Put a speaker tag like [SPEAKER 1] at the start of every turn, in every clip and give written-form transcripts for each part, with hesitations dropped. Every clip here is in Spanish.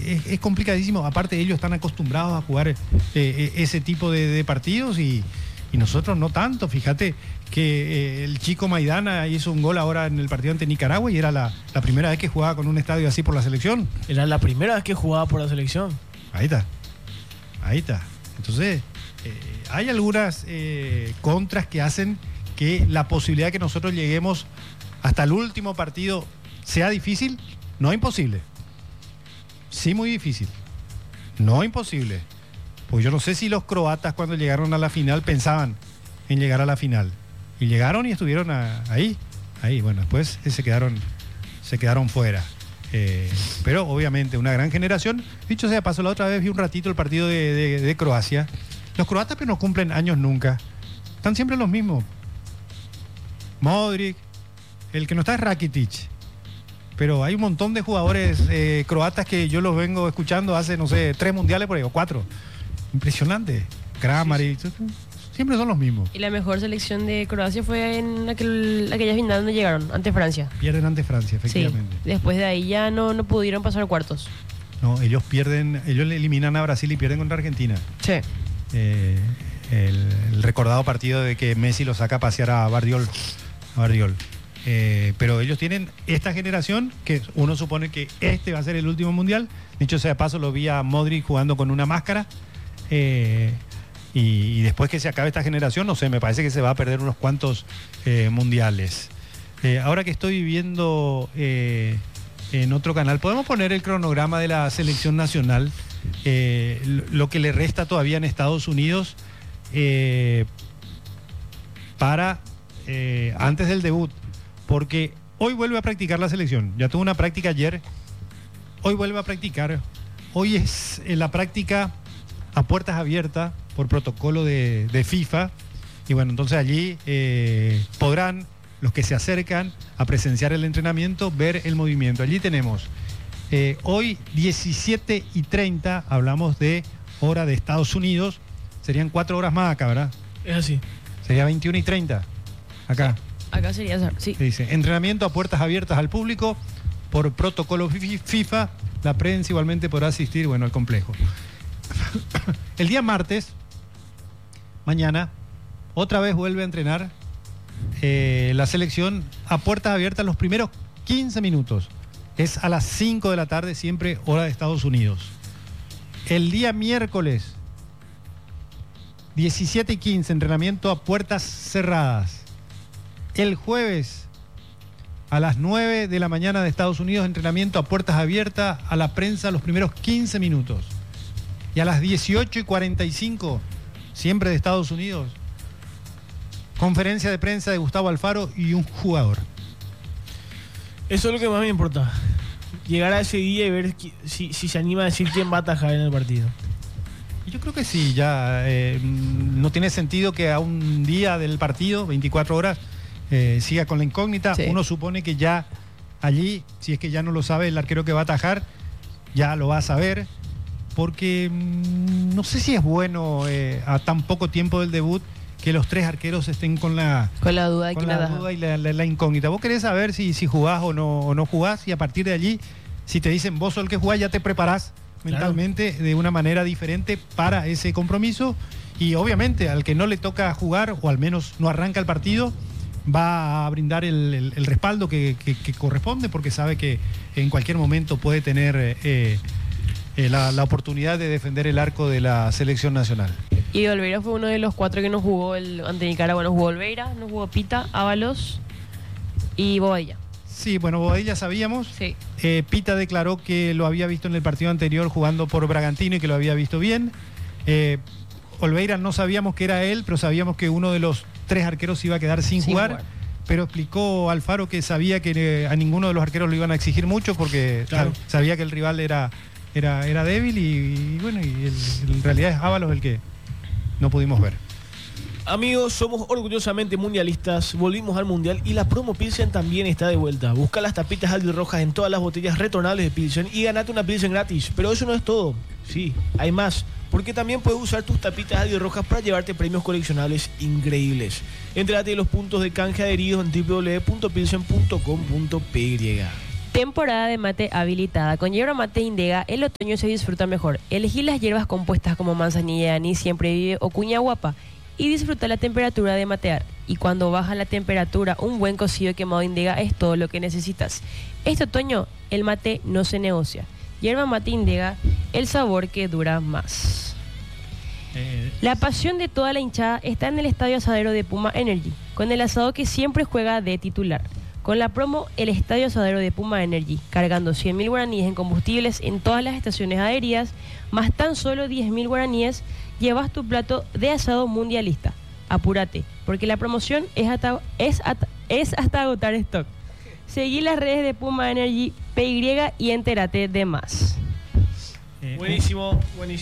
[SPEAKER 1] es complicadísimo. Aparte, ellos están acostumbrados a jugar ese tipo de partidos y nosotros no tanto. Fíjate que el chico Maidana hizo un gol ahora en el partido ante Nicaragua y era la primera vez que jugaba con un estadio así por la selección.
[SPEAKER 2] Era la primera vez que jugaba por la selección.
[SPEAKER 1] Ahí está. Entonces, hay algunas contras que hacen que la posibilidad de que nosotros lleguemos hasta el último partido sea difícil, no imposible. Sí, muy difícil. No imposible. Pues yo no sé si los croatas cuando llegaron a la final pensaban en llegar a la final. Y llegaron y estuvieron ahí. Bueno, después se quedaron fuera. Pero obviamente una gran generación. Dicho sea paso, la otra vez vi un ratito el partido de Croacia. Los croatas que no cumplen años nunca. Están siempre los mismos. Modric, el que no está es Rakitic. Pero hay un montón de jugadores croatas que yo los vengo escuchando hace, no sé, 3 mundiales por ahí, o 4. Impresionante. Kramaric, siempre son los mismos.
[SPEAKER 3] Y la mejor selección de Croacia fue en aquella final donde llegaron, ante Francia.
[SPEAKER 1] Pierden ante Francia, efectivamente.
[SPEAKER 3] Sí. Después de ahí ya no pudieron pasar cuartos.
[SPEAKER 1] No, ellos le eliminan a Brasil y pierden contra Argentina.
[SPEAKER 3] Sí.
[SPEAKER 1] El recordado partido de que Messi lo saca a pasear a Bardiol. Pero ellos tienen esta generación que uno supone que este va a ser el último mundial. Dicho sea de paso, lo vi a Modric jugando con una máscara. Y después que se acabe esta generación, no sé, me parece que se va a perder unos cuantos mundiales. Ahora que estoy viendo en otro canal, podemos poner el cronograma de la selección nacional, lo que le resta todavía en Estados Unidos para antes del debut, porque hoy vuelve a practicar la selección. Ya tuvo una práctica ayer, hoy vuelve a practicar. Hoy es la práctica a puertas abiertas por protocolo de FIFA. Y bueno, entonces allí podrán los que se acercan a presenciar el entrenamiento ver el movimiento. Allí tenemos hoy 17:30, hablamos de hora de Estados Unidos. Serían 4 horas más acá, ¿verdad?
[SPEAKER 2] Es así.
[SPEAKER 1] Sería 21:30 acá.
[SPEAKER 3] Acá sería, sí.
[SPEAKER 1] Dice, entrenamiento a puertas abiertas al público por protocolo FIFA. La prensa igualmente podrá asistir, bueno, al complejo. El día martes, mañana, otra vez vuelve a entrenar la selección a puertas abiertas los primeros 15 minutos. Es a las 5 de la tarde, siempre hora de Estados Unidos. El día miércoles, 17:15, entrenamiento a puertas cerradas. El jueves, a las 9 de la mañana de Estados Unidos, entrenamiento a puertas abiertas a la prensa los primeros 15 minutos. Y a las 18:45, siempre de Estados Unidos, conferencia de prensa de Gustavo Alfaro y un jugador.
[SPEAKER 2] Eso es lo que más me importa. Llegar a ese día y ver si se anima a decir quién va a atajar en el partido.
[SPEAKER 1] Yo creo que sí, ya no tiene sentido que a un día del partido, 24 horas, siga con la incógnita. Sí. Uno supone que ya allí, si es que ya no lo sabe el arquero que va a atajar, ya lo va a saber, porque no sé si es bueno a tan poco tiempo del debut que los 3 arqueros estén con la
[SPEAKER 3] duda,
[SPEAKER 1] y la incógnita. Vos querés saber si jugás o no jugás, y a partir de allí, si te dicen vos sos el que jugás, ya te preparás mentalmente de una manera diferente para ese compromiso. Y obviamente al que no le toca jugar, o al menos no arranca el partido, va a brindar el respaldo que corresponde, porque sabe que en cualquier momento puede tener la oportunidad de defender el arco de la selección nacional.
[SPEAKER 3] Y Olveira fue uno de los 4 que no jugó ante Nicaragua. No jugó Olveira, no jugó Pita, Ábalos y Bobadilla.
[SPEAKER 1] Sí, bueno, Bobadilla sabíamos.
[SPEAKER 3] Sí.
[SPEAKER 1] Pita declaró que lo había visto en el partido anterior jugando por Bragantino y que lo había visto bien. Olveira no sabíamos que era él, pero sabíamos que uno de los 3 arqueros iba a quedar sin jugar. Pero explicó Alfaro que sabía que a ninguno de los arqueros lo iban a exigir mucho, porque sabía que el rival era débil y bueno, en realidad es Ábalos el que no pudimos ver.
[SPEAKER 2] Amigos, somos orgullosamente mundialistas, volvimos al mundial y la promo Pilsen también está de vuelta. Busca las tapitas Aldi Rojas en todas las botellas retornables de Pilsen y ganate una Pilsen gratis. Pero eso no es todo, sí, hay más, porque también puedes usar tus tapitas Aldi Rojas para llevarte premios coleccionables increíbles. Entrate en los puntos de canje adheridos en www.pilsen.com.py.
[SPEAKER 3] Temporada de mate habilitada. Con yerba mate Indega, el otoño se disfruta mejor. Elegí las hierbas compuestas como manzanilla, anís, siempre vive o cuña guapa y disfruta la temperatura de matear. Y cuando baja la temperatura, un buen cocido quemado Indega es todo lo que necesitas. Este otoño, el mate no se negocia. Yerba mate Indega, el sabor que dura más. La pasión de toda la hinchada está en el Estadio Asadero de Puma Energy, con el asado que siempre juega de titular. Con la promo El Estadio Asadero de Puma Energy, cargando 100.000 guaraníes en combustibles en todas las estaciones adheridas, más tan solo 10.000 guaraníes, llevas tu plato de asado mundialista. Apúrate, porque la promoción es hasta agotar stock. Seguí las redes de Puma Energy PY y entérate de más.
[SPEAKER 2] Buenísimo.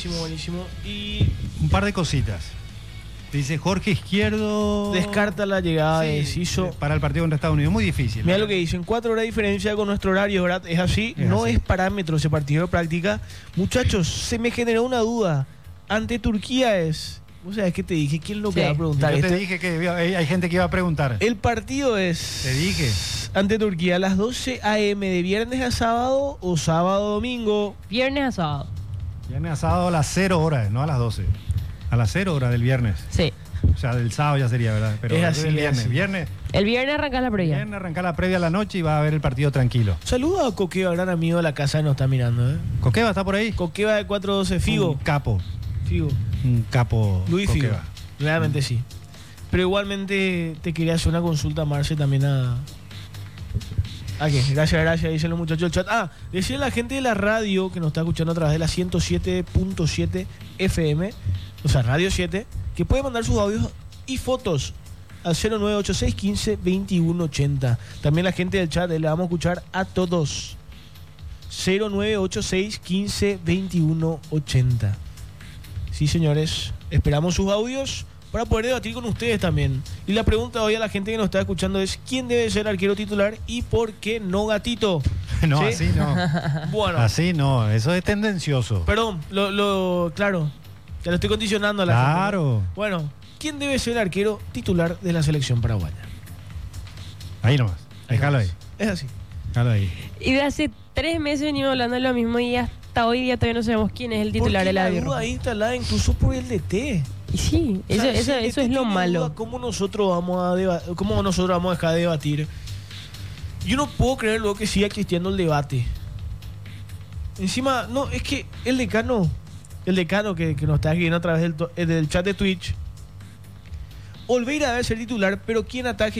[SPEAKER 2] Y
[SPEAKER 1] Un par de cositas. Dice Jorge Izquierdo.
[SPEAKER 2] descarta la llegada de Ciso.
[SPEAKER 1] Para el partido contra Estados Unidos. Muy difícil.
[SPEAKER 2] Mira lo que dicen, 4 horas de diferencia con nuestro horario, ¿verdad? Es así, no
[SPEAKER 1] así.
[SPEAKER 2] es parámetro ese partido de práctica. Muchachos, se me generó una duda. Ante Turquía es... ¿Vos sabés qué te dije? ¿Quién lo que va a preguntar?
[SPEAKER 1] Yo te
[SPEAKER 2] Este-
[SPEAKER 1] dije que hay gente que iba a preguntar.
[SPEAKER 2] El partido es...
[SPEAKER 1] Te dije.
[SPEAKER 2] Ante Turquía a las 12 a.m. de viernes a sábado o sábado a domingo.
[SPEAKER 3] Viernes a sábado.
[SPEAKER 1] Viernes a sábado a las 0 horas, no a las 12. A las 0 horas del viernes.
[SPEAKER 3] Sí.
[SPEAKER 1] O sea, del sábado ya sería, ¿verdad? Pero
[SPEAKER 2] Es así,
[SPEAKER 1] del viernes.
[SPEAKER 2] es así.
[SPEAKER 1] Viernes,
[SPEAKER 3] El viernes arrancas la previa.
[SPEAKER 1] viernes arrancar la previa a la noche y va a haber el partido tranquilo.
[SPEAKER 2] Saluda a Coqueva, gran amigo de la casa que nos está mirando.
[SPEAKER 1] ¿Coqueva está por ahí?
[SPEAKER 2] Coqueva de 412, Figo.
[SPEAKER 1] Un capo.
[SPEAKER 2] Figo.
[SPEAKER 1] Un capo.
[SPEAKER 2] Luis Figo.
[SPEAKER 1] Coqueva.
[SPEAKER 2] Realmente sí. Pero igualmente te quería hacer una consulta, Marce, también a... ¿A qué? Gracias, dicen los muchachos del chat. Decirle a la gente de la radio que nos está escuchando a través de la 107.7 FM, o sea, Radio 7, que puede mandar sus audios y fotos al 0986 15 2180. También la gente del chat, le vamos a escuchar a todos. 0986 15 2180. Sí, señores, esperamos sus audios para poder debatir con ustedes también. Y la pregunta hoy a la gente que nos está escuchando es: ¿quién debe ser arquero titular y por qué no Gatito?
[SPEAKER 1] No,
[SPEAKER 2] ¿Sí?
[SPEAKER 1] así no.
[SPEAKER 2] Bueno,
[SPEAKER 1] Así no, eso es tendencioso.
[SPEAKER 2] perdón, claro, te lo estoy condicionando a la gente, ¿no?
[SPEAKER 1] Claro.
[SPEAKER 2] Bueno, ¿quién debe ser el arquero titular de la selección paraguaya?
[SPEAKER 1] Ahí nomás. Déjalo ahí.
[SPEAKER 2] Es así.
[SPEAKER 1] Déjalo ahí.
[SPEAKER 3] Y de hace 3 meses venimos hablando de lo mismo y hasta hoy día todavía no sabemos quién es el titular
[SPEAKER 2] Porque
[SPEAKER 3] de la
[SPEAKER 2] la
[SPEAKER 3] Birra.
[SPEAKER 2] duda ahí instalada incluso por el DT.
[SPEAKER 3] Y sí,
[SPEAKER 2] O sea,
[SPEAKER 3] eso
[SPEAKER 2] si el
[SPEAKER 3] es
[SPEAKER 2] DT
[SPEAKER 3] lo
[SPEAKER 2] tiene
[SPEAKER 3] malo.
[SPEAKER 2] duda, ¿cómo nosotros vamos a dejar de debatir? Yo no puedo creer luego que siga existiendo el debate. Encima, no, es que el decano que nos está escribiendo a través del chat de Twitch, Olveira debe ser titular, pero quien ataje,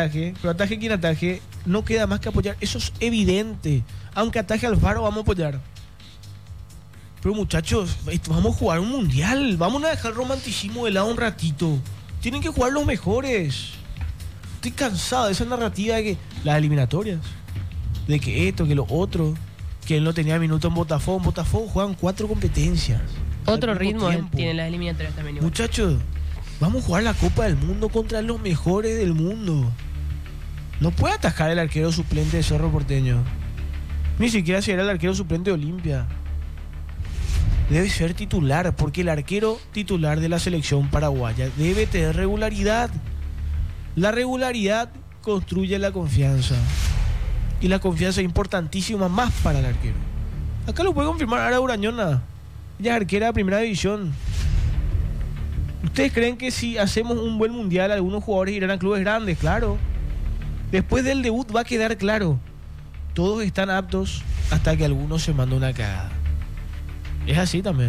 [SPEAKER 2] no queda más que apoyar. Eso es evidente. Aunque ataje Alfaro, vamos a apoyar. Pero muchachos, vamos a jugar un mundial. Vamos a dejar el romanticismo de lado un ratito. Tienen que jugar los mejores. Estoy cansado de esa narrativa de que las eliminatorias, de que esto, que lo otro, que él no tenía minuto en Botafogo. En Botafogo juegan 4 competencias.
[SPEAKER 3] Otro
[SPEAKER 2] al mismo
[SPEAKER 3] ritmo
[SPEAKER 2] tiempo.
[SPEAKER 3] tienen las eliminatorias también. Igual.
[SPEAKER 2] Muchachos, vamos a jugar la Copa del Mundo contra los mejores del mundo. No puede atajar el arquero suplente de Cerro Porteño. Ni siquiera si era el arquero suplente de Olimpia. Debe ser titular, porque el arquero titular de la selección paraguaya debe tener regularidad. La regularidad construye la confianza. Y la confianza es importantísima más para el arquero. Acá lo puede confirmar Ara Urañona. Ella es arquera de primera división. ¿Ustedes creen que si hacemos un buen mundial algunos jugadores irán a clubes grandes? Claro. Después del debut va a quedar claro. Todos están aptos hasta que alguno se manda una cagada. Es así también.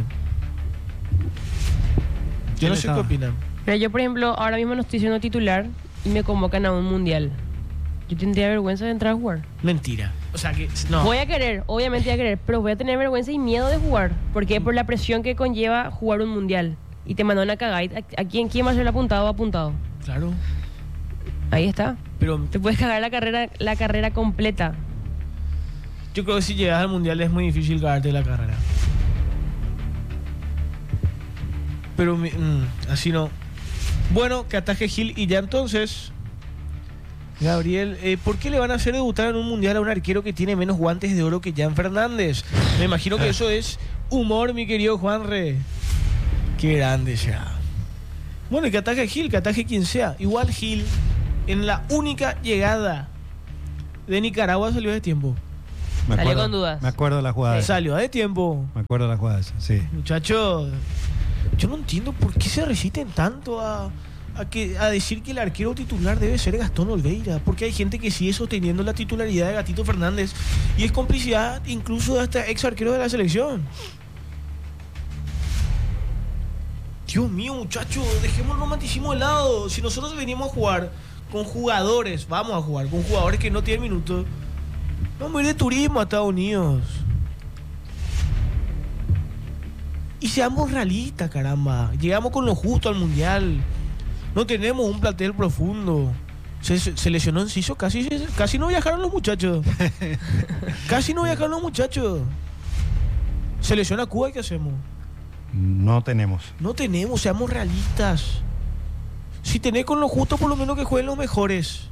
[SPEAKER 2] Yo no sé qué opinan.
[SPEAKER 3] Pero yo, por ejemplo, ahora mismo no estoy siendo titular y me convocan a un mundial. Yo tendría vergüenza de entrar a jugar.
[SPEAKER 2] Mentira. O sea que no.
[SPEAKER 3] Voy a querer, obviamente voy a querer, pero voy a tener vergüenza y miedo de jugar. Porque por la presión que conlleva jugar un mundial. Y te mandan una cagada. ¿A quién va a ser el apuntado? Apuntado.
[SPEAKER 2] Claro.
[SPEAKER 3] Ahí está.
[SPEAKER 2] Pero
[SPEAKER 3] Te puedes cagar la carrera completa.
[SPEAKER 2] yo creo que si llegas al mundial es muy difícil cagarte la carrera. Pero así no. Bueno, que ataje Gil y ya entonces. Gabriel, ¿por qué le van a hacer debutar en un mundial a un arquero que tiene menos guantes de oro que Jan Fernández? Me imagino que eso es humor, mi querido Juanre. Qué grande ya. Bueno, y que ataje Gil, que ataje quien sea. Igual Gil, en la única llegada de Nicaragua salió de tiempo.
[SPEAKER 3] Salió con dudas.
[SPEAKER 1] Me acuerdo de la jugada.
[SPEAKER 2] Salió de tiempo.
[SPEAKER 1] Me acuerdo de la jugada esa, sí.
[SPEAKER 2] Muchachos, yo no entiendo por qué se resisten tanto a decir que el arquero titular debe ser Gastón Olveira, porque hay gente que sigue sosteniendo la titularidad de Gatito Fernández y es complicidad incluso de hasta ex arquero de la selección. Dios mío, muchachos, dejemos el romanticismo de lado. Si nosotros venimos a jugar con jugadores, vamos a jugar con jugadores que no tienen minutos, vamos a ir de turismo a Estados Unidos. Y seamos realistas, caramba. Llegamos con lo justo al mundial. No tenemos un plantel profundo. Se lesionó Enciso, casi no viajaron los muchachos. Casi no viajaron los muchachos. Se lesiona Cuba, ¿y qué hacemos?
[SPEAKER 1] No tenemos.
[SPEAKER 2] No tenemos, seamos realistas. Si tenés con lo justo, por lo menos que jueguen los mejores.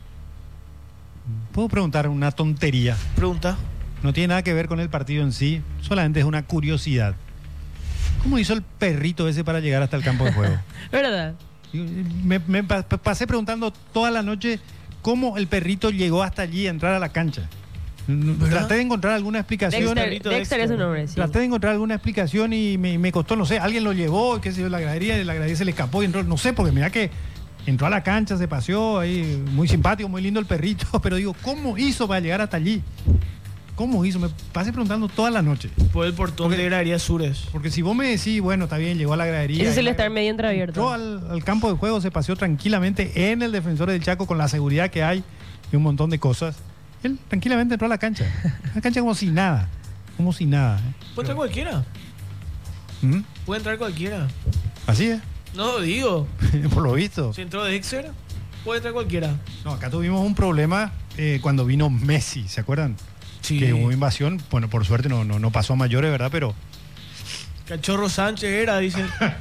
[SPEAKER 1] ¿Puedo preguntar una tontería?
[SPEAKER 2] Pregunta.
[SPEAKER 1] No tiene nada que ver con el partido en sí, solamente es una curiosidad. ¿Cómo hizo el perrito ese para llegar hasta el campo de juego?
[SPEAKER 3] ¿Verdad?
[SPEAKER 1] Me pasé preguntando toda la noche cómo el perrito llegó hasta allí a entrar a la cancha. Traté de encontrar alguna explicación.
[SPEAKER 3] Dexter es su nombre, sí.
[SPEAKER 1] Traté de encontrar alguna explicación y me costó, no sé, alguien lo llevó, qué sé yo, la gradería se le escapó y entró, no sé, porque mira que entró a la cancha, se paseó ahí, muy simpático, muy lindo el perrito, pero digo, ¿cómo hizo para llegar hasta allí? ¿Cómo hizo? Me pasé preguntando toda la noche.
[SPEAKER 2] Por el portón de gradería Sures.
[SPEAKER 1] Porque si vos me decís, bueno, está bien, llegó a la gradería.
[SPEAKER 3] Ese suele estar medio entreabierto.
[SPEAKER 1] Entró al campo de juego, se paseó tranquilamente en el Defensor del Chaco con la seguridad que hay y un montón de cosas. Él tranquilamente entró a la cancha. La cancha como si nada. Como si nada.
[SPEAKER 2] ¿Puede entrar cualquiera?
[SPEAKER 1] ¿Mm?
[SPEAKER 2] Puede entrar cualquiera.
[SPEAKER 1] Así es.
[SPEAKER 2] No, digo.
[SPEAKER 1] Por lo visto.
[SPEAKER 2] Si entró Dexter, puede entrar cualquiera.
[SPEAKER 1] No, acá tuvimos un problema cuando vino Messi, ¿se acuerdan?
[SPEAKER 2] Sí.
[SPEAKER 1] Que hubo invasión. Bueno, por suerte no pasó a mayores, ¿verdad? Pero
[SPEAKER 2] Cachorro Sánchez era, dicen.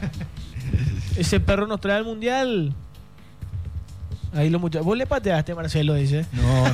[SPEAKER 2] Ese perro nos trae al mundial. Ahí los muchachos. Vos le pateaste, Marcelo, dice.
[SPEAKER 1] no.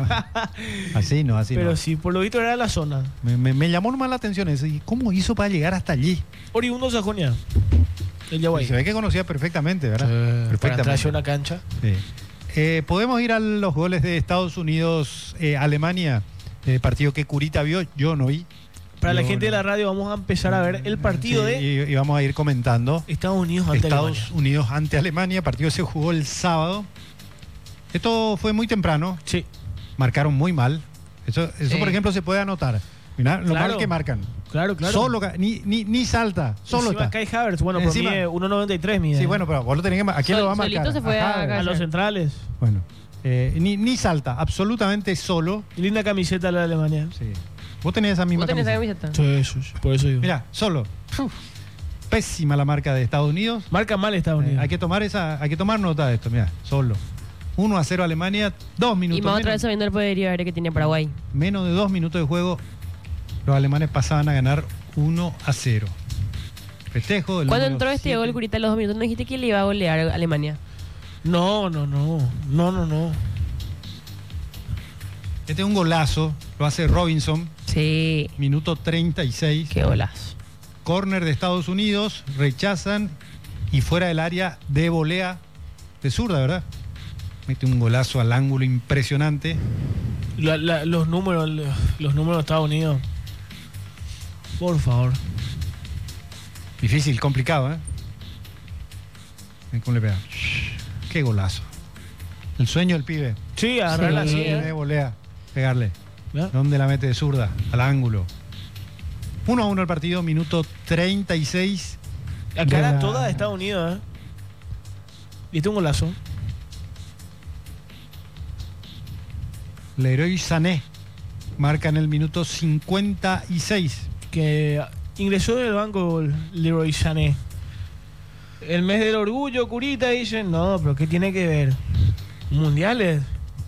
[SPEAKER 1] Así no.
[SPEAKER 2] Pero sí, por lo visto era la zona.
[SPEAKER 1] Me llamó nomás la atención eso. ¿Y cómo hizo para llegar hasta allí?
[SPEAKER 2] Oriundo Sajonia. El
[SPEAKER 1] Y
[SPEAKER 2] Yaguay.
[SPEAKER 1] se ve que conocía perfectamente, ¿verdad?
[SPEAKER 2] Para
[SPEAKER 1] Perfectamente.
[SPEAKER 2] entrar a una cancha.
[SPEAKER 1] Sí. Podemos ir a los goles de Estados Unidos, Alemania, partido que Curita vio, yo no vi.
[SPEAKER 2] Para la gente de la radio vamos a empezar a ver el partido
[SPEAKER 1] Sí, y vamos a ir comentando.
[SPEAKER 2] Estados Unidos ante
[SPEAKER 1] Estados
[SPEAKER 2] Alemania.
[SPEAKER 1] Unidos ante Alemania, partido que se jugó el sábado. Esto fue muy temprano,
[SPEAKER 2] Sí.
[SPEAKER 1] marcaron muy mal. Eso por ejemplo, se puede anotar. Mirá lo
[SPEAKER 2] Claro.
[SPEAKER 1] mal que marcan.
[SPEAKER 2] Claro.
[SPEAKER 1] Solo, ni salta, solo
[SPEAKER 2] Encima
[SPEAKER 1] está.
[SPEAKER 2] Kai Havertz, bueno, por
[SPEAKER 1] Encima-
[SPEAKER 2] mide 1.93 mide.
[SPEAKER 1] Sí, bueno, pero vos lo tenés que... ¿A quién lo va a marcar?
[SPEAKER 3] Solito se fue a
[SPEAKER 1] Havertz.
[SPEAKER 2] A los centrales.
[SPEAKER 1] Bueno, ni salta, absolutamente solo.
[SPEAKER 2] Linda camiseta la de Alemania.
[SPEAKER 1] Sí. Vos tenés esa misma
[SPEAKER 3] ¿Vos tenés esa
[SPEAKER 1] camiseta.
[SPEAKER 3] camiseta?
[SPEAKER 2] Sí. Por eso digo.
[SPEAKER 1] Mirá, solo. Uf, pésima la marca de Estados Unidos.
[SPEAKER 2] Marca mal Estados Unidos.
[SPEAKER 1] Hay que tomar nota de esto, mirá, solo. 1-0 Alemania, 2 minutos.
[SPEAKER 3] Y más otra vez
[SPEAKER 1] menos,
[SPEAKER 3] sabiendo el poderío aéreo que tiene Paraguay.
[SPEAKER 1] menos de 2 minutos de juego, los alemanes pasaban a ganar 1-0. Festejo del
[SPEAKER 3] Cuando
[SPEAKER 1] número
[SPEAKER 3] entró este
[SPEAKER 1] 7.
[SPEAKER 3] gol, Curita, a los 2 minutos, ¿no dijiste que le iba a golear a Alemania?
[SPEAKER 2] No.
[SPEAKER 1] Este es un golazo, lo hace Robinson,
[SPEAKER 3] Sí.
[SPEAKER 1] minuto 36.
[SPEAKER 3] Qué golazo.
[SPEAKER 1] Corner de Estados Unidos, rechazan y fuera del área de volea de zurda, ¿verdad? Mete un golazo al ángulo impresionante.
[SPEAKER 2] Los números de Estados Unidos. Por favor.
[SPEAKER 1] Difícil, complicado, ¿eh? Ven cómo le pega. Qué golazo. El sueño del pibe.
[SPEAKER 2] Sí, agarrarla
[SPEAKER 3] Sí.
[SPEAKER 2] así.
[SPEAKER 1] De volea, pegarle.
[SPEAKER 2] ¿Ya?
[SPEAKER 1] ¿Dónde la mete de zurda? Al ángulo. 1-1 el partido, minuto 36.
[SPEAKER 2] Acá era
[SPEAKER 1] Ya.
[SPEAKER 2] toda de Estados Unidos, ¿eh? Y este es un golazo.
[SPEAKER 1] Leroy Sané marca en el minuto 56.
[SPEAKER 2] Que ingresó del banco Leroy Sané. El mes del orgullo, Curita, dicen. No, pero ¿qué tiene que ver? ¿Mundiales?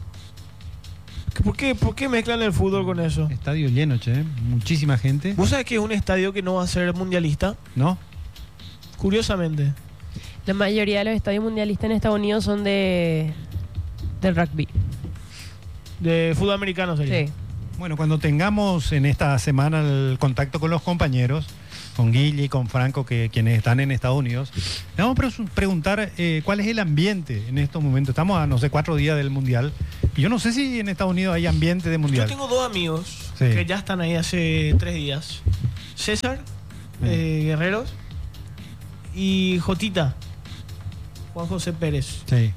[SPEAKER 2] ¿Por qué mezclan el fútbol con eso?
[SPEAKER 1] Estadio lleno, che. Muchísima gente.
[SPEAKER 2] ¿Vos sabés que es un estadio que no va a ser mundialista?
[SPEAKER 1] ¿No?
[SPEAKER 2] Curiosamente.
[SPEAKER 3] La mayoría de los estadios mundialistas en Estados Unidos son del rugby.
[SPEAKER 2] De fútbol americano sería.
[SPEAKER 3] Sí.
[SPEAKER 1] Bueno, cuando tengamos en esta semana el contacto con los compañeros, Guille y con Franco, quienes están en Estados Unidos. Le vamos a preguntar cuál es el ambiente en estos momentos. Estamos a, no sé, 4 días del Mundial. Y yo no sé si en Estados Unidos hay ambiente de Mundial.
[SPEAKER 2] Yo tengo 2 amigos
[SPEAKER 1] Sí.
[SPEAKER 2] que ya están ahí hace 3 días. César Guerreros y Jotita, Juan José Pérez.
[SPEAKER 1] Sí.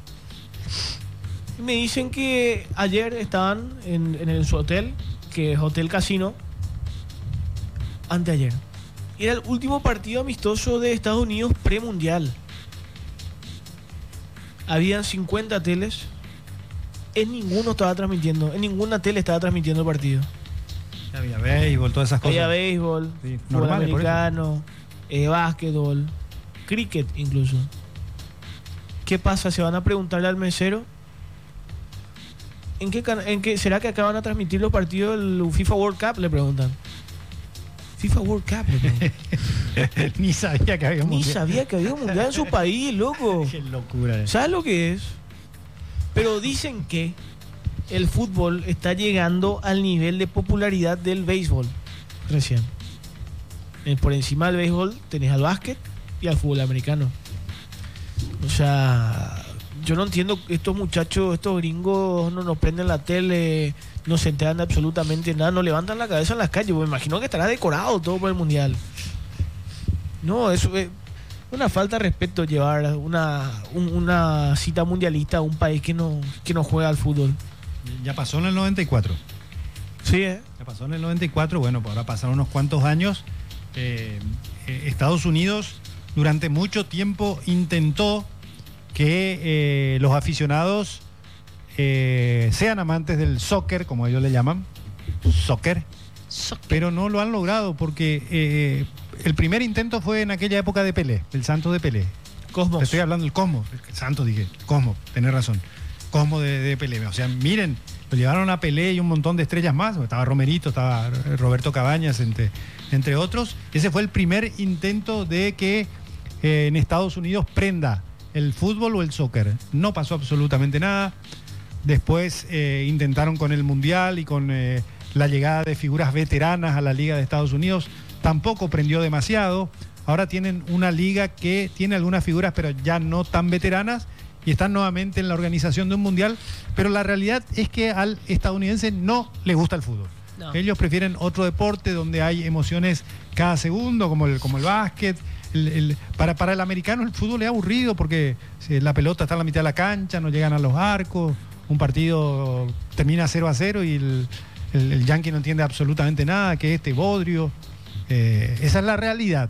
[SPEAKER 2] Y me dicen que ayer estaban en su hotel, que es Hotel Casino, anteayer. Era el último partido amistoso de Estados Unidos premundial. Habían 50 teles. En ninguno estaba transmitiendo. En ninguna tele estaba transmitiendo el partido.
[SPEAKER 1] Había béisbol, todas esas cosas.
[SPEAKER 2] Había béisbol,
[SPEAKER 1] Sí,
[SPEAKER 2] fútbol
[SPEAKER 1] normal, por eso.
[SPEAKER 2] americano, básquetbol, cricket incluso. ¿Qué pasa? Se van a preguntarle al mesero. ¿En qué será que acá van a transmitir los partidos del FIFA World Cup? Le preguntan. FIFA World Cup, le preguntan.
[SPEAKER 1] Ni sabía que había
[SPEAKER 2] Ni
[SPEAKER 1] mundial.
[SPEAKER 2] sabía que había un mundial en su país, loco.
[SPEAKER 1] Qué locura.
[SPEAKER 2] ¿Sabes lo que es? Pero dicen que el fútbol está llegando al nivel de popularidad del béisbol recién. Por encima del béisbol tenés al básquet y al fútbol americano. O sea, yo no entiendo, estos muchachos, estos gringos no nos prenden la tele, no se enteran de absolutamente nada, no levantan la cabeza en las calles. Me imagino que estará decorado todo por el mundial. No, eso es una falta de respeto llevar una cita mundialista a un país que no juega al fútbol.
[SPEAKER 1] Ya pasó en el 94.
[SPEAKER 2] Sí,
[SPEAKER 1] Ya pasó en el 94, bueno, pues ahora pasaron unos cuantos años. Estados Unidos durante mucho tiempo intentó que los aficionados sean amantes del soccer, como ellos le llaman, soccer, pero no lo han logrado porque el primer intento fue en aquella época de Pelé, el Santos de Pelé.
[SPEAKER 2] Cosmos.
[SPEAKER 1] Te estoy hablando del Cosmos, el Santos dije, Cosmos, tenés razón, Cosmos de Pelé. O sea, miren, lo llevaron a Pelé y un montón de estrellas más, estaba Romerito, estaba Roberto Cabañas, entre otros. Ese fue el primer intento de que en Estados Unidos prenda el fútbol o el soccer. No pasó absolutamente nada. Después intentaron con el Mundial y con la llegada de figuras veteranas a la Liga de Estados Unidos. Tampoco prendió demasiado. Ahora tienen una liga que tiene algunas figuras, pero ya no tan veteranas, y están nuevamente en la organización de un Mundial. Pero la realidad es que al estadounidense no le gusta el fútbol.
[SPEAKER 3] No.
[SPEAKER 1] Ellos prefieren otro deporte donde hay emociones cada segundo, como el básquet. Para el americano el fútbol es aburrido porque la pelota está en la mitad de la cancha, no llegan a los arcos, un partido termina 0-0 y el yankee no entiende absolutamente nada, que es bodrio. Esa es la realidad.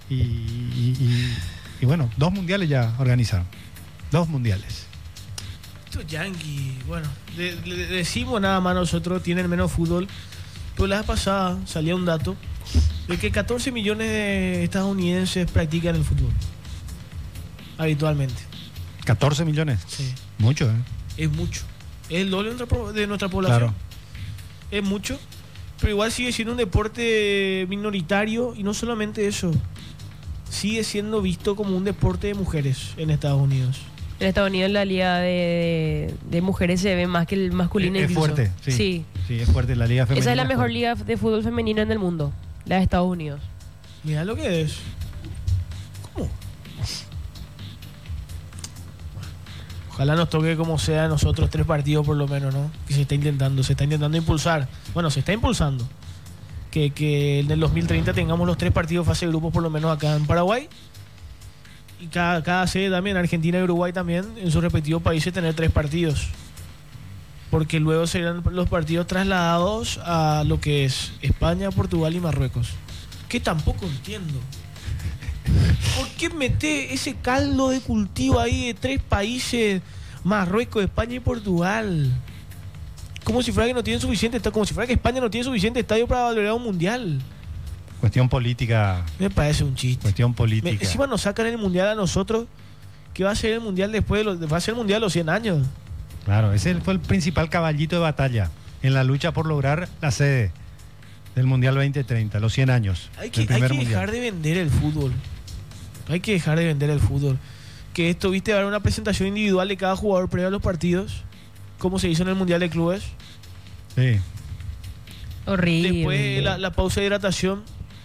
[SPEAKER 1] Y bueno, 2 mundiales ya organizaron. 2 mundiales.
[SPEAKER 2] Estos yankees, bueno, le decimos nada más nosotros, tienen menos fútbol. Pero la vez pasada salía un dato de que 14 millones de estadounidenses practican el fútbol habitualmente.
[SPEAKER 1] 14 millones.
[SPEAKER 2] Sí.
[SPEAKER 1] Mucho, ¿eh?
[SPEAKER 2] Es mucho. Es el doble de nuestra población.
[SPEAKER 1] Claro.
[SPEAKER 2] Es mucho. Pero igual sigue siendo un deporte minoritario y no solamente eso. Sigue siendo visto como un deporte de mujeres en Estados Unidos.
[SPEAKER 3] En Estados Unidos la liga de mujeres se ve más que el masculino.
[SPEAKER 1] Es
[SPEAKER 3] incluso.
[SPEAKER 1] fuerte, sí. Sí, es fuerte la liga femenina.
[SPEAKER 3] Esa es la mejor
[SPEAKER 1] fuerte.
[SPEAKER 3] liga de fútbol femenino en el mundo, la de Estados Unidos.
[SPEAKER 2] Mira lo que es. ¿Cómo? Ojalá nos toque como sea a nosotros 3 partidos por lo menos, ¿no? Que se está intentando impulsar. Bueno, se está impulsando. Que en el 2030 tengamos los 3 partidos fase de grupos por lo menos acá en Paraguay. Y cada sede también, Argentina y Uruguay también, en sus respectivos países tener 3 partidos. Porque luego serán los partidos trasladados a lo que es España, Portugal y Marruecos. Que tampoco entiendo. ¿Por qué mete ese caldo de cultivo ahí de 3 países, Marruecos, España y Portugal? Como si fuera que no tienen suficiente, como si fuera que España no tiene suficiente estadio para albergar un mundial.
[SPEAKER 1] Cuestión política.
[SPEAKER 2] Me parece un chiste.
[SPEAKER 1] Cuestión política.
[SPEAKER 2] Encima nos sacan el mundial a nosotros, que va a ser el mundial después va a ser el mundial a los 100 años.
[SPEAKER 1] Claro, ese fue el principal caballito de batalla en la lucha por lograr la sede del Mundial 2030, los 100 años.
[SPEAKER 2] Hay que
[SPEAKER 1] del primer
[SPEAKER 2] dejar
[SPEAKER 1] mundial.
[SPEAKER 2] de vender el fútbol. Hay que dejar de vender el fútbol. Que esto, viste, va a haber una presentación individual de cada jugador previo a los partidos, como se hizo en el Mundial de Clubes.
[SPEAKER 1] Sí.
[SPEAKER 3] Horrible.
[SPEAKER 2] Después la pausa de hidratación,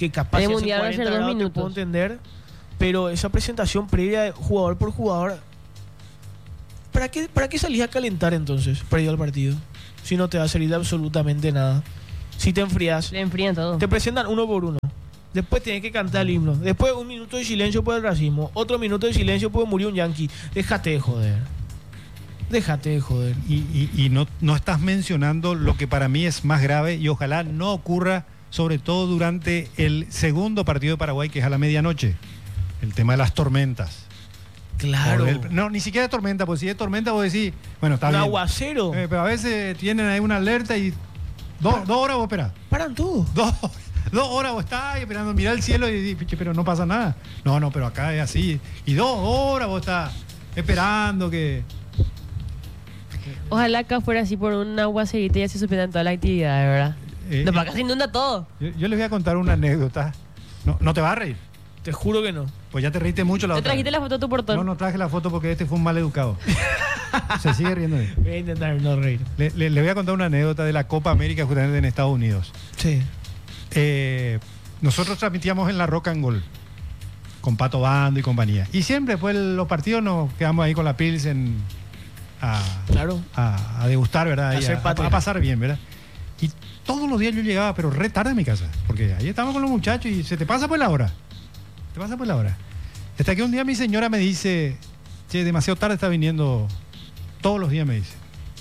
[SPEAKER 2] que capaz
[SPEAKER 3] El
[SPEAKER 2] si hace
[SPEAKER 3] Mundial va a ser
[SPEAKER 2] 40
[SPEAKER 3] 2
[SPEAKER 2] grados te
[SPEAKER 3] minutos.
[SPEAKER 2] puedo entender, pero esa presentación previa, jugador por jugador, ¿para qué salís a calentar entonces, previo al partido? Si no te va a servir de absolutamente nada. Si te enfrías,
[SPEAKER 3] Le enfrían todo.
[SPEAKER 2] te presentan uno por uno. Después tienes que cantar el himno. Después un minuto de silencio por el racismo. Otro minuto de silencio porque murió un yanqui. Déjate de joder. Déjate de joder.
[SPEAKER 1] Y no estás mencionando lo que para mí es más grave y ojalá no ocurra, sobre todo durante el segundo partido de Paraguay, que es a la medianoche. El tema de las tormentas.
[SPEAKER 2] Claro.
[SPEAKER 1] No, ni siquiera de tormenta, porque si es tormenta vos decís, bueno, está
[SPEAKER 2] Un
[SPEAKER 1] bien.
[SPEAKER 2] aguacero.
[SPEAKER 1] Pero a veces tienen ahí una alerta y 2 horas vos esperás.
[SPEAKER 2] Paran todo.
[SPEAKER 1] 2 horas vos estás ahí esperando, mirá el cielo y decís, pero no pasa nada. No, pero acá es así. Y 2 horas vos estás esperando que...
[SPEAKER 3] Ojalá acá fuera así por un aguacerito y ya se suspenda toda la actividad, de verdad. No, para acá se inunda todo.
[SPEAKER 1] Yo les voy a contar una anécdota. No te vas a reír.
[SPEAKER 2] Te juro que no.
[SPEAKER 1] Pues ya te reíste mucho la
[SPEAKER 3] ¿Te
[SPEAKER 1] otra
[SPEAKER 3] trajiste
[SPEAKER 1] vez.
[SPEAKER 3] la foto de tu portón?
[SPEAKER 1] No traje la foto porque este fue un mal educado. Se sigue riendo de él.
[SPEAKER 2] Voy a intentar no reír.
[SPEAKER 1] Le voy a contar una anécdota de la Copa América justamente en Estados Unidos.
[SPEAKER 2] Sí.
[SPEAKER 1] Nosotros transmitíamos en la Rock and Roll con Pato Bando y compañía. Y siempre después de los partidos nos quedamos ahí con la Pilsen
[SPEAKER 2] Claro.
[SPEAKER 1] a degustar, ¿verdad?
[SPEAKER 2] A
[SPEAKER 1] Y
[SPEAKER 2] ser
[SPEAKER 1] a
[SPEAKER 2] patria.
[SPEAKER 1] pasar bien, ¿verdad? Y todos los días yo llegaba, pero re tarde a mi casa. Porque ahí estábamos con los muchachos y se te pasa pues la hora. Te pasa pues la hora. Hasta que un día mi señora me dice, che, demasiado tarde está viniendo. Todos los días me dice.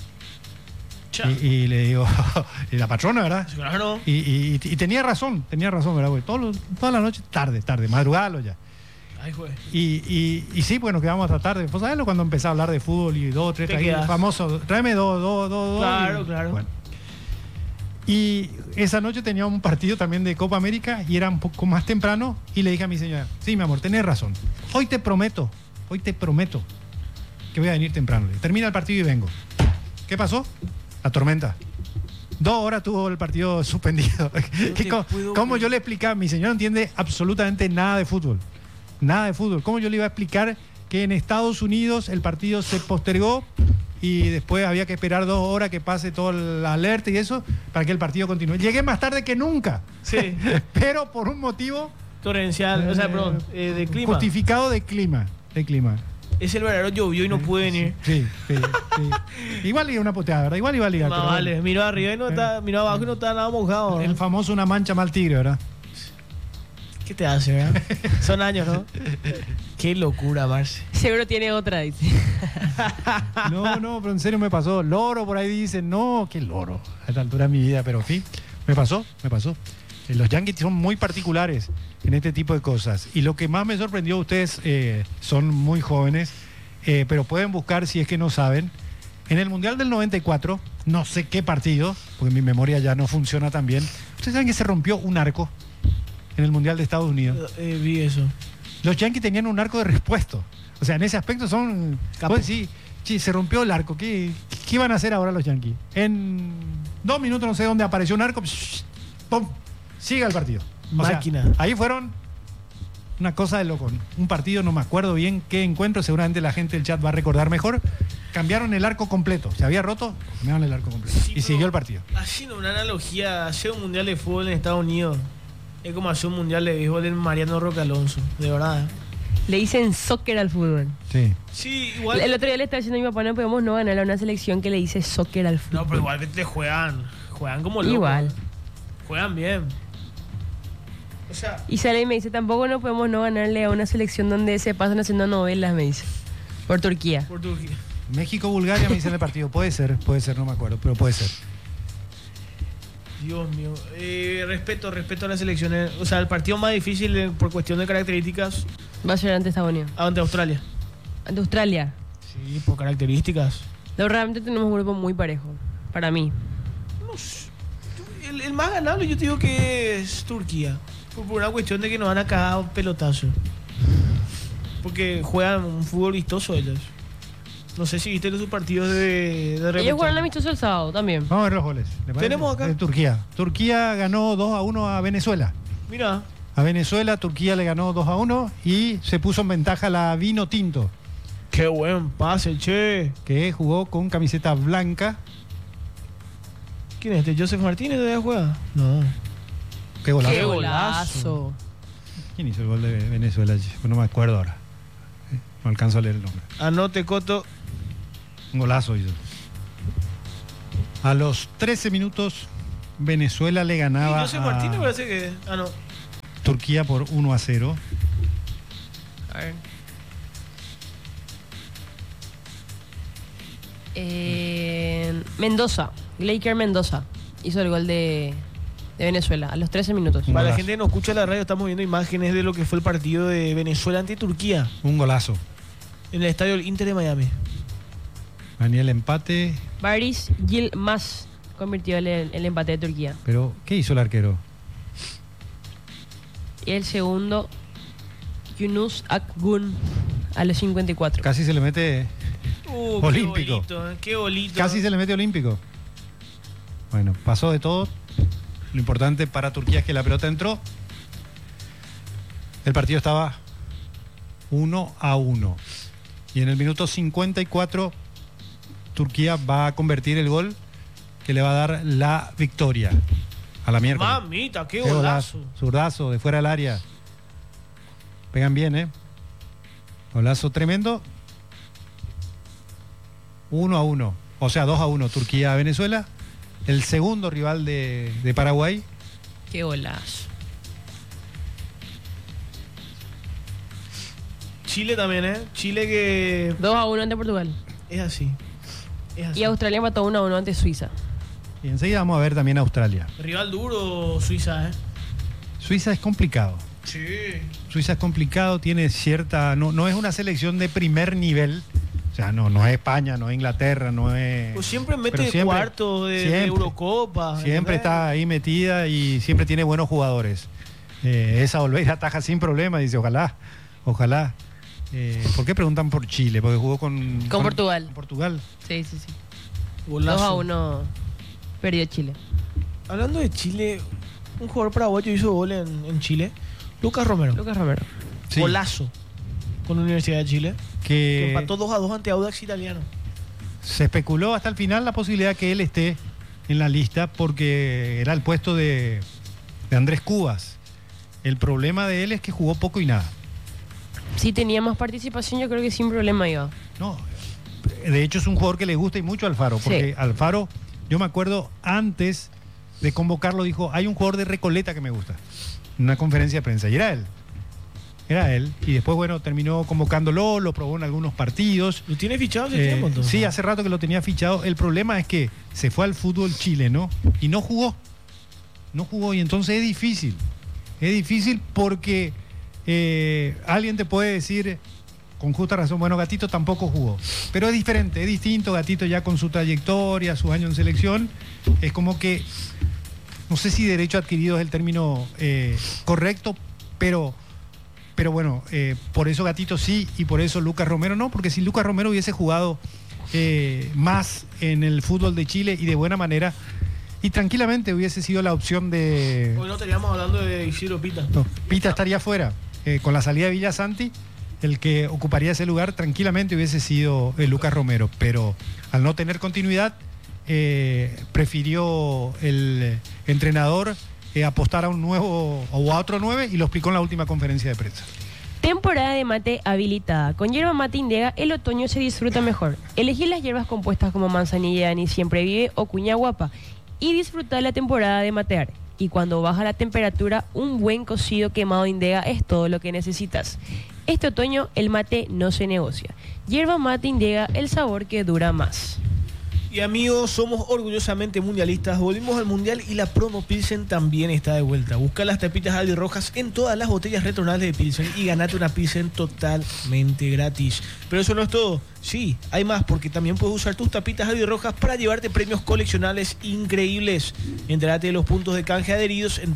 [SPEAKER 1] Y le digo, y la patrona, ¿verdad?
[SPEAKER 2] Claro.
[SPEAKER 1] Y tenía razón, ¿verdad? Porque toda la noche, tarde, madrugalo ya.
[SPEAKER 2] Ay, güey.
[SPEAKER 1] Y sí, pues nos quedamos hasta tarde. ¿Vos sabés cuando empecé a hablar de fútbol y 2 o 3
[SPEAKER 2] Te
[SPEAKER 1] traí
[SPEAKER 2] quedas.
[SPEAKER 1] famoso? Tráeme 2.
[SPEAKER 2] Claro, claro.
[SPEAKER 1] Bueno. Y esa noche teníamos un partido también de Copa América y era un poco más temprano y le dije a mi señora, sí, mi amor, tenés razón. Hoy te prometo que voy a venir temprano. Termina el partido y vengo. ¿Qué pasó? La tormenta. 2 horas tuvo el partido suspendido. ¿Cómo yo le explicaba? Mi señora no entiende absolutamente nada de fútbol. Nada de fútbol. ¿Cómo yo le iba a explicar que en Estados Unidos el partido se postergó y después había que esperar 2 horas que pase toda la alerta y eso para que el partido continúe? Llegué más tarde que nunca.
[SPEAKER 2] Sí.
[SPEAKER 1] Pero por un motivo
[SPEAKER 2] Torrencial. O sea, perdón. De clima.
[SPEAKER 1] justificado de clima.
[SPEAKER 2] Es el verano, llovió y no pude venir.
[SPEAKER 1] Sí. Igual iba una poteada, ¿verdad? Igual iba a ligar.
[SPEAKER 2] Más
[SPEAKER 1] pero
[SPEAKER 2] vale.
[SPEAKER 1] bueno.
[SPEAKER 2] Miró arriba y no está, miró abajo y no está nada mojado. ¿No?
[SPEAKER 1] El famoso una mancha mal tigre, ¿verdad?
[SPEAKER 2] ¿Qué te hace, verdad? Son años, ¿no? Qué locura, Marce.
[SPEAKER 3] Seguro tiene otra, dice.
[SPEAKER 1] No, pero en serio me pasó. Loro por ahí dicen, no, qué loro a esta altura de mi vida, pero en fin, me pasó. Los Yankees son muy particulares en este tipo de cosas. Y lo que más me sorprendió, ustedes son muy jóvenes, pero pueden buscar si es que no saben. En el Mundial del 94, no sé qué partido, porque mi memoria ya no funciona tan bien. ¿Ustedes saben que se rompió un arco en el Mundial de Estados Unidos?
[SPEAKER 2] Vi eso.
[SPEAKER 1] Los Yankees tenían un arco de repuesto. O sea, en ese aspecto son...
[SPEAKER 2] Capo.
[SPEAKER 1] Pues sí, se rompió el arco. ¿Qué iban a hacer ahora los Yankees? En 2 minutos no sé dónde apareció un arco. ¡Pum! Siga el partido. O sea,
[SPEAKER 2] Máquina.
[SPEAKER 1] ahí fueron una cosa de loco. Un partido, no me acuerdo bien qué encuentro. Seguramente la gente del chat va a recordar mejor. Cambiaron el arco completo. Se había roto, cambiaron el arco completo.
[SPEAKER 2] Sí,
[SPEAKER 1] Y siguió el partido.
[SPEAKER 2] Haciendo una analogía, hacer un mundial de fútbol en Estados Unidos es como hacer un mundial de béisbol en Mariano Roque Alonso, de verdad.
[SPEAKER 3] Le dicen soccer al fútbol.
[SPEAKER 1] Sí.
[SPEAKER 2] Sí, igual.
[SPEAKER 3] El otro día le estaba diciendo a mi papá, no podemos no ganar a una selección que le dice soccer al fútbol.
[SPEAKER 2] No, pero igualmente juegan como locos.
[SPEAKER 3] Igual.
[SPEAKER 2] Juegan bien. O sea,
[SPEAKER 3] Y sale y me dice, tampoco no podemos no ganarle a una selección donde se pasan haciendo novelas, me dice. Por Turquía.
[SPEAKER 2] por Turquía.
[SPEAKER 1] México-Bulgaria me dicen el partido. Puede ser, no me acuerdo, pero puede ser.
[SPEAKER 2] Dios mío. Respeto a las selecciones. O sea, el partido más difícil por cuestión de características
[SPEAKER 3] Va a ser ante Estados Unidos.
[SPEAKER 2] ante Australia.
[SPEAKER 3] Ante Australia.
[SPEAKER 2] Sí, por características.
[SPEAKER 3] No, realmente tenemos un grupo muy parejo. Para mí.
[SPEAKER 2] No sé. El más ganable yo te digo que es Turquía. Por una cuestión de que nos van a cagar un pelotazo. Porque juegan un fútbol vistoso ellos. No sé si viste sus partidos de
[SPEAKER 3] Ellos
[SPEAKER 2] repechaje.
[SPEAKER 3] jugaron amistoso el sábado también.
[SPEAKER 1] Vamos a ver los goles. ¿le parece?
[SPEAKER 2] Tenemos acá.
[SPEAKER 1] De Turquía. Turquía ganó 2-1 a Venezuela.
[SPEAKER 2] Mira,
[SPEAKER 1] A Venezuela, Turquía le ganó 2-1 y se puso en ventaja la Vino Tinto,
[SPEAKER 2] qué buen pase, che.
[SPEAKER 1] que jugó con camiseta blanca.
[SPEAKER 2] ¿Quién es este? ¿Joseph Martínez todavía juega? No.
[SPEAKER 1] Qué golazo.
[SPEAKER 2] Qué golazo.
[SPEAKER 1] ¿Quién hizo el gol de Venezuela? No me acuerdo ahora. No alcanzo a leer el nombre.
[SPEAKER 2] Anote, Coto.
[SPEAKER 1] Un golazo hizo. A los 13 minutos, Venezuela le ganaba
[SPEAKER 2] José Martínez
[SPEAKER 1] a
[SPEAKER 2] parece que... Ah, no.
[SPEAKER 1] Turquía por 1-0.
[SPEAKER 3] A ver. Mendoza, Glaker Mendoza hizo el gol de Venezuela a los 13 minutos.
[SPEAKER 1] Un
[SPEAKER 2] Para la
[SPEAKER 1] golazo.
[SPEAKER 2] gente que no escucha la radio, estamos viendo imágenes de lo que fue el partido de Venezuela ante Turquía
[SPEAKER 1] Un golazo.
[SPEAKER 2] en el estadio del Inter de Miami.
[SPEAKER 1] Daniel empate.
[SPEAKER 3] Baris Yilmaz convirtió el empate de Turquía.
[SPEAKER 1] Pero, ¿qué hizo el arquero?
[SPEAKER 3] Y el segundo, Yunus Akgun a los 54.
[SPEAKER 1] Casi se le mete. Olímpico.
[SPEAKER 2] Qué bolito.
[SPEAKER 1] Casi se le mete olímpico. Bueno, pasó de todo. Lo importante para Turquía es que la pelota entró. El partido estaba 1-1. Y en el minuto 54, Turquía va a convertir el gol que le va a dar la victoria a la miércoles.
[SPEAKER 2] Mamita, qué
[SPEAKER 1] Qué
[SPEAKER 2] golazo.
[SPEAKER 1] Zurdazo de fuera del área. Pegan bien, ¿eh? Golazo tremendo. 1-1. O sea, 2-1. Turquía-Venezuela. El segundo rival de Paraguay.
[SPEAKER 3] Qué golazo.
[SPEAKER 2] Chile también, ¿eh? Chile que
[SPEAKER 3] 2-1 ante Portugal.
[SPEAKER 2] es así. Es así.
[SPEAKER 3] Y Australia empató 1-1 ante Suiza.
[SPEAKER 1] Y enseguida vamos a ver también a Australia.
[SPEAKER 2] Rival duro Suiza, ¿eh?
[SPEAKER 1] Suiza es complicado.
[SPEAKER 2] Sí.
[SPEAKER 1] Suiza es complicado, tiene cierta... No es una selección de primer nivel. O sea, no es España, no es Inglaterra, no es...
[SPEAKER 2] Pues siempre mete
[SPEAKER 1] pero siempre-
[SPEAKER 2] cuartos de
[SPEAKER 1] siempre-
[SPEAKER 2] Eurocopa.
[SPEAKER 1] Siempre
[SPEAKER 2] ¿entendés?
[SPEAKER 1] está ahí metida y siempre tiene buenos jugadores. Esa Olveira ataja sin problema, dice, ojalá. ¿Por qué preguntan por Chile? Porque jugó con
[SPEAKER 3] Portugal.
[SPEAKER 1] con Portugal.
[SPEAKER 3] Sí.
[SPEAKER 2] Golazo.
[SPEAKER 3] 2-1 perdió Chile.
[SPEAKER 2] Hablando de Chile, un jugador paraguayo hizo gol en Chile. Lucas Romero.
[SPEAKER 3] Lucas Romero.
[SPEAKER 1] Sí,
[SPEAKER 2] Golazo con la Universidad de Chile. Que
[SPEAKER 1] que
[SPEAKER 2] empató 2-2 ante Audax Italiano.
[SPEAKER 1] se especuló hasta el final la posibilidad que él esté en la lista porque era el puesto de Andrés Cubas. El problema de él es que jugó poco y nada.
[SPEAKER 3] Si tenía más participación, yo creo que sin problema iba.
[SPEAKER 1] No, de hecho es un jugador que le gusta y mucho a Alfaro, porque
[SPEAKER 3] Sí.
[SPEAKER 1] Alfaro, yo me acuerdo antes de convocarlo, dijo, hay un jugador de Recoleta que me gusta, en una conferencia de prensa, y era él, y después, bueno, terminó convocándolo, lo probó en algunos partidos.
[SPEAKER 2] ¿Lo tiene fichado hace tiempo entonces?
[SPEAKER 1] Sí, hace rato que lo tenía fichado. El problema es que se fue al fútbol chileno y no jugó, y entonces es difícil porque alguien te puede decir con justa razón, bueno, Gatito tampoco jugó, pero es diferente, es distinto. Gatito ya con su trayectoria, sus años en selección, es como que no sé si derecho adquirido es el término correcto, pero bueno, por eso Gatito sí y por eso Lucas Romero no, porque si Lucas Romero hubiese jugado más en el fútbol de Chile y de buena manera, y tranquilamente hubiese sido la opción de...
[SPEAKER 2] Hoy no estaríamos hablando de Isidro Pita.
[SPEAKER 1] No, Pita estaría fuera. Con la salida de Villasanti, el que ocuparía ese lugar tranquilamente hubiese sido Lucas Romero, pero al no tener continuidad, prefirió el entrenador apostar a un nuevo o a otro 9 y lo explicó en la última conferencia de prensa.
[SPEAKER 3] Temporada de mate habilitada. Con yerba mate Indega, el otoño se disfruta mejor. Elegí las hierbas compuestas como manzanilla de anís siempre vive o cuña guapa y disfruta de la temporada de matear. Y cuando baja la temperatura, un buen cocido quemado Indega es todo lo que necesitas. Este otoño el mate no se negocia. Hierba mate Indega, el sabor que dura más.
[SPEAKER 2] Y amigos, somos orgullosamente mundialistas. Volvimos al mundial y la promo Pilsen también está de vuelta. Busca las tapitas albirrojas en todas las botellas retornables de Pilsen y ganate una Pilsen totalmente gratis. Pero eso no es todo. Sí, hay más, porque también puedes usar tus tapitas albirrojas para llevarte premios coleccionables increíbles. Entérate de los puntos de canje adheridos en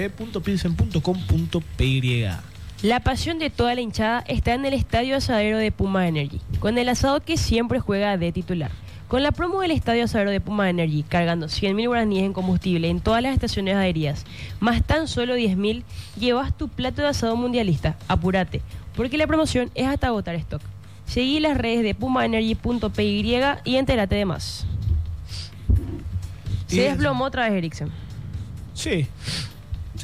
[SPEAKER 2] www.pilsen.com.py.
[SPEAKER 3] La pasión de toda la hinchada está en el Estadio Asadero de Puma Energy, con el asado que siempre juega de titular. Con la promo del Estadio Asadero de Puma Energy, cargando 100.000 guaraníes en combustible en todas las estaciones adheridas, más tan solo 10.000, llevas tu plato de asado mundialista. Apúrate, porque la promoción es hasta agotar stock. Seguí las redes de pumaenergy.py y entérate de más. Se desplomó otra vez Eriksen.
[SPEAKER 2] Sí.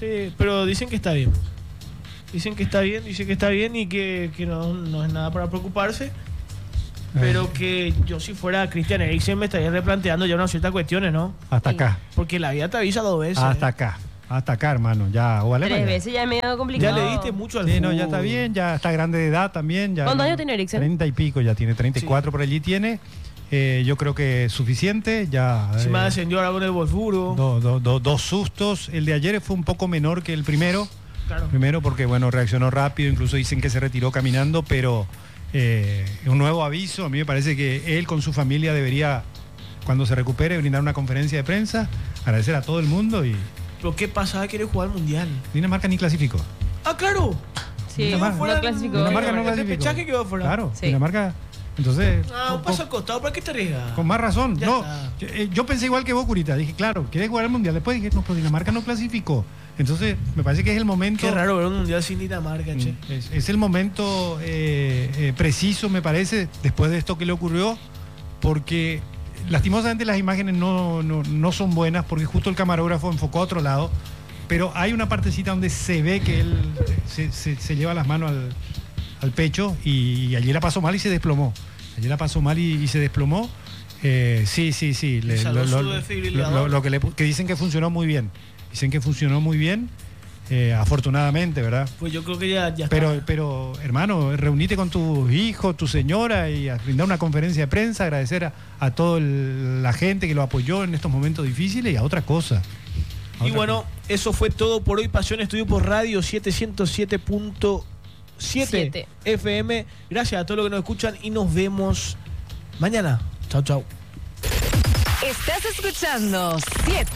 [SPEAKER 2] Sí, pero dicen que está bien. Dicen que está bien y que no es nada para preocuparse. Pero que yo, si fuera Christian Eriksen, me estaría replanteando ya unas ciertas cuestiones, ¿no?
[SPEAKER 1] Hasta
[SPEAKER 3] Sí.
[SPEAKER 1] acá.
[SPEAKER 2] Porque la vida te avisa 2 veces.
[SPEAKER 1] Hasta acá, hermano. Ya, ojalá.
[SPEAKER 3] 3 veces ya es medio
[SPEAKER 2] Ya
[SPEAKER 3] complicado.
[SPEAKER 2] le diste mucho al
[SPEAKER 1] Sí,
[SPEAKER 2] fútbol.
[SPEAKER 1] no, ya está bien, ya está grande de edad también. Ya,
[SPEAKER 3] ¿Cuántos años tiene Eriksen?
[SPEAKER 1] 30 y pico ya tiene, 34 por allí tiene. Yo creo que es suficiente. Ya.
[SPEAKER 2] Si me ascendió ahora con el Wolfsburgo.
[SPEAKER 1] Dos sustos. El de ayer fue un poco menor que el primero.
[SPEAKER 2] Claro.
[SPEAKER 1] Primero porque, bueno, reaccionó rápido, incluso dicen que se retiró caminando, pero un nuevo aviso. A mí me parece que él con su familia debería, cuando se recupere, brindar una conferencia de prensa, agradecer a todo el mundo y
[SPEAKER 2] ¿Pero qué pasa? ¿Quiere jugar al Mundial?
[SPEAKER 1] Dinamarca ni clasificó.
[SPEAKER 2] ¡Ah, claro!
[SPEAKER 3] Sí,
[SPEAKER 1] Dinamarca.
[SPEAKER 3] no clasificó.
[SPEAKER 1] Dinamarca no
[SPEAKER 2] El
[SPEAKER 1] clasificó.
[SPEAKER 2] repechaje quedó fuera.
[SPEAKER 1] Claro,
[SPEAKER 3] Sí.
[SPEAKER 1] Dinamarca. Entonces,
[SPEAKER 2] Ah, un paso al costado, ¿para qué te arriesgas?
[SPEAKER 1] con más razón.
[SPEAKER 2] Ya
[SPEAKER 1] No,
[SPEAKER 2] está.
[SPEAKER 1] yo pensé igual que vos, Curita. Dije, claro, ¿quieres jugar al Mundial? Después dije, no, pero Dinamarca no clasificó. Entonces, me parece que es el momento.
[SPEAKER 2] Qué raro ver un Mundial sin Dinamarca, che.
[SPEAKER 1] Es el momento preciso, me parece, después de esto que le ocurrió, porque lastimosamente las imágenes no son buenas, porque justo el camarógrafo enfocó a otro lado, pero hay una partecita donde se ve que él se lleva las manos al pecho y allí la pasó mal y se desplomó. Allí la pasó mal y se desplomó. Sí.
[SPEAKER 2] Salvo su desfibrilador.
[SPEAKER 1] Lo que dicen que funcionó muy bien. Dicen que funcionó muy bien, afortunadamente, ¿verdad?
[SPEAKER 2] Pues yo creo que ya está.
[SPEAKER 1] Pero, hermano, reunite con tus hijos, tu señora y a brindar una conferencia de prensa, agradecer a toda la gente que lo apoyó en estos momentos difíciles y a otra cosa.
[SPEAKER 2] Y bueno, eso fue todo por hoy. Pasión Estudio por Radio 707.7 FM. Gracias a todos los que nos escuchan y nos vemos mañana. Chao, chao.
[SPEAKER 4] Estás escuchando 7.